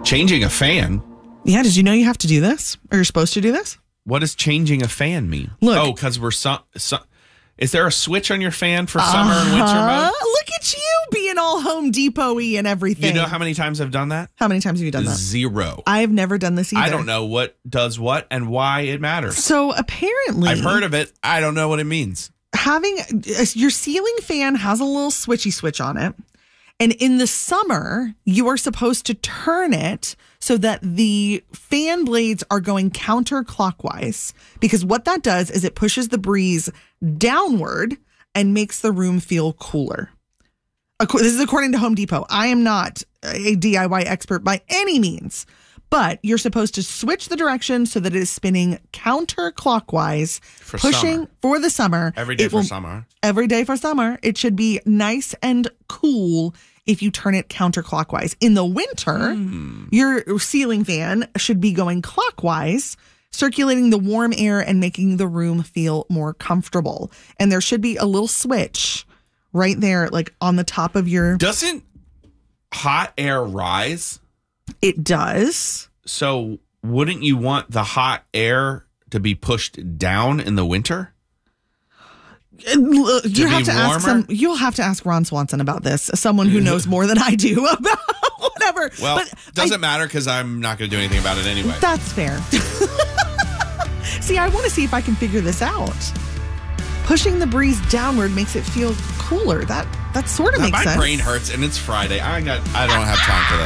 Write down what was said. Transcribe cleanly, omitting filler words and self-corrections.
Changing a fan? Yeah, did you know you have to do this? Or you're supposed to do this? What does changing a fan mean? Look. Oh, because we're is there a switch on your fan for summer and winter mode? Look at you being all Home Depot-y and everything. You know how many times I've done that? How many times have you done that? 0. I've never done this either. I don't know what does what and why it matters. So apparently... I've heard of it. I don't know what it means. Your ceiling fan has a little switchy switch on it. And in the summer, you are supposed to turn it so that the fan blades are going counterclockwise, because what that does is it pushes the breeze downward and makes the room feel cooler. This is according to Home Depot. I am not a DIY expert by any means, but you're supposed to switch the direction so that it is spinning counterclockwise, for the summer. Every day for summer. Every day for summer. It should be nice and cool if you turn it counterclockwise. In the winter, your ceiling fan should be going clockwise, circulating the warm air and making the room feel more comfortable. And there should be a little switch right there, like on the top of your... Doesn't hot air rise? It does. So wouldn't you want the hot air to be pushed down in the winter? You'll have to ask Ron Swanson about this, someone who knows more than I do about whatever. Well, doesn't matter because I'm not going to do anything about it anyway. That's fair. See, I want to see if I can figure this out. Pushing the breeze downward makes it feel cooler. That sort of makes sense. My brain hurts and it's Friday. I don't have time for this.